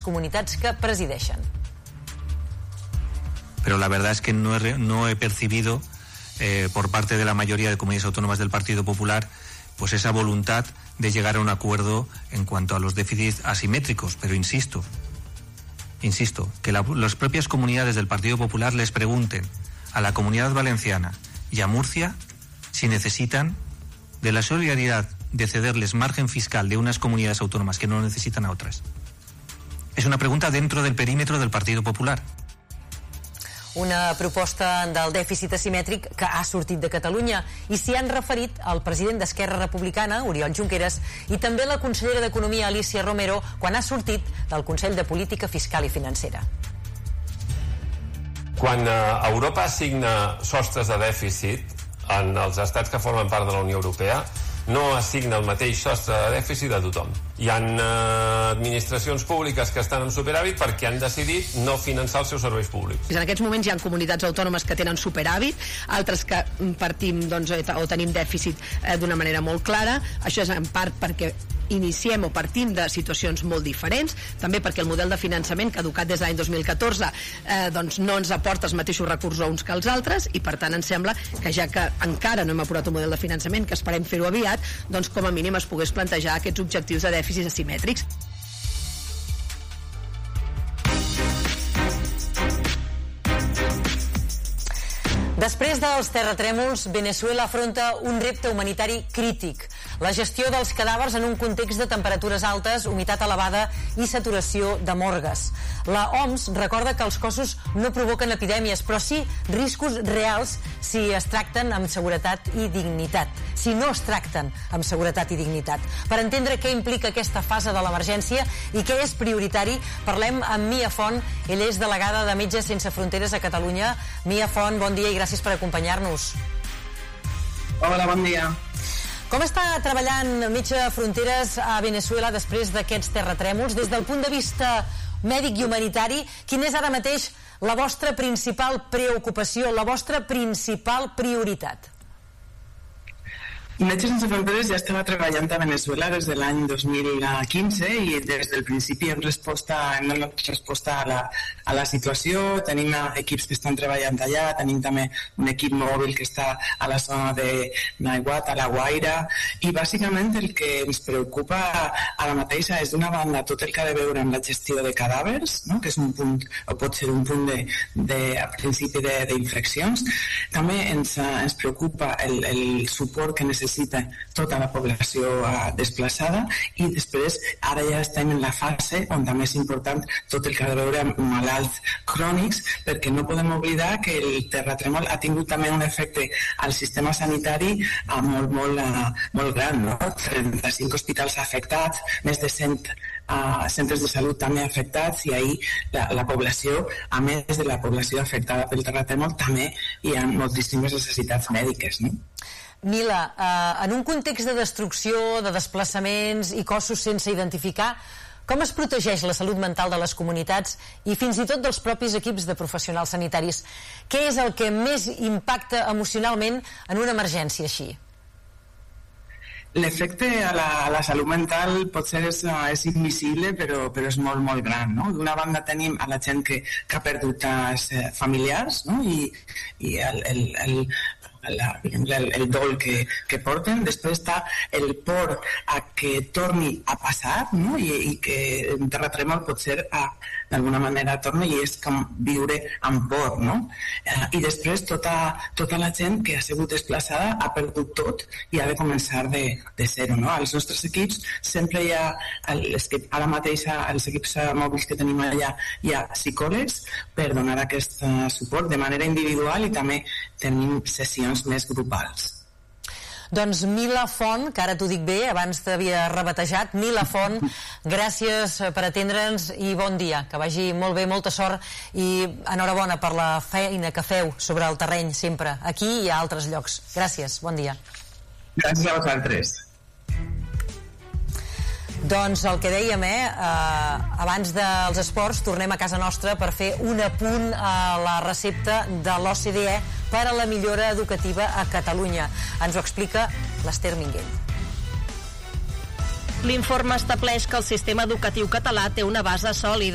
comunitats que presideixen. Pero la verdad es que no he percibido por parte de la mayoría de comunidades autónomas del Partido Popular pues esa voluntad de llegar a un acuerdo en cuanto a los déficits asimétricos. Pero insisto, que las propias comunidades del Partido Popular les pregunten a la Comunidad Valenciana y a Murcia si necesitan de la solidaridad de cederles margen fiscal de unas comunidades autónomas que no necesitan a otras. Es una pregunta dentro del perímetro del Partido Popular. Una proposta del dèficit asimètric que ha sortit de Catalunya i s'hi han referit el president d'Esquerra Republicana, Oriol Junqueras, i també la consellera d'Economia, Alícia Romero, quan ha sortit del Consell de Política Fiscal i Financera. Quan Europa assigna sostres de dèficit en els estats que formen part de la Unió Europea, no assigna el mateix sostre de dèficit a tothom. Hi ha administracions públiques que estan en superàvit perquè han decidit no finançar els seus serveis públics. En aquests moments hi ha comunitats autònomes que tenen superàvit, altres que partim o tenim dèficit d'una manera molt clara. Això és en part perquè iniciem o partim de situacions molt diferents, també perquè el model de finançament caducat des de l'any 2014 no ens aporta els mateixos recursos uns que els altres, i per tant ens sembla que ja que encara no hem aprovat un model de finançament, que esperem fer-ho aviat, doncs com a mínim es pogués plantejar aquests objectius de dèficits asimètrics. Després dels terratrèmols, Veneçuela afronta un repte humanitari crític: la gestió dels cadàvers en un context de temperatures altes, humitat elevada i saturació de morgues. La OMS recorda que els cossos no provoquen epidèmies, però sí riscos reals si es tracten amb seguretat i dignitat. Si no es tracten amb seguretat i dignitat. Per entendre què implica aquesta fase de l'emergència i què és prioritari, parlem amb Mia Font. Ella és delegada de Metges Sense Fronteres a Catalunya. Mia Font, bon dia i gràcies per acompanyar-nos. Hola, bon dia. Com està treballant Metges Fronteres a Veneçuela després d'aquests terratrèmols? Des del punt de vista mèdic i humanitari, quina és ara mateix la vostra principal preocupació, la vostra principal prioritat? Metges Sense Fronteres ja estava treballant a Veneçuela des de l'any 2015 i des del principi hem donat resposta a la situació. Tenim equips que estan treballant allà, tenim també un equip mòbil que està a la zona de Naiguat, a La Guaira, i bàsicament el que ens preocupa ara mateix és d'una banda tot el que ha de veure amb la gestió de cadàvers, no? Que és un punt, o pot ser un punt a principi d'infeccions. També ens preocupa el suport que necessita tota la població desplaçada, i després ara ja estem en la fase on també és important tot el que ha de veure amb malalts crònics, perquè no podem oblidar que el terratrèmol ha tingut també un efecte al sistema sanitari molt gran, no? 35 hospitals afectats, més de 100 centres de salut també afectats, i ahir la població, a més de la població afectada pel terratrèmol, també hi ha moltíssimes necessitats mèdiques, no? Mila, en un context de destrucció, de desplaçaments i cossos sense identificar, com es protegeix la salut mental de les comunitats i fins i tot dels propis equips de professionals sanitaris? Què és el que més impacta emocionalment en una emergència així? L'efecte a la salut mental potser és invisible, però és molt, molt gran, no? D'una banda tenim a la gent que ha perdut familiars, no? I el dol que porten. Després està el por a que torni a passar, no? I que un terratrèmol potser d'alguna manera torna, i és com viure amb por, no? I després tota la gent que ha sigut desplaçada ha perdut tot i ha de començar de zero, no? Als nostres equips sempre hi ha ara mateix als equips mòbils que tenim allà hi ha psicòlegs per donar aquest suport de manera individual, i també tenim sessions més grupals. Doncs Mila Font, que ara t'ho dic bé, abans t'havia rebatejat, Mila Font, gràcies per atendre'ns i bon dia, que vagi molt bé, molta sort, i enhorabona per la feina que feu sobre el terreny sempre, aquí i a altres llocs. Gràcies, bon dia. Gràcies a vosaltres. Doncs el que dèiem, abans dels esports tornem a casa nostra per fer un apunt a la recepta de l'OCDE per a la millora educativa a Catalunya. Ens ho explica l'Ester Minguell. L'informe estableix que el sistema educatiu català té una base sòlida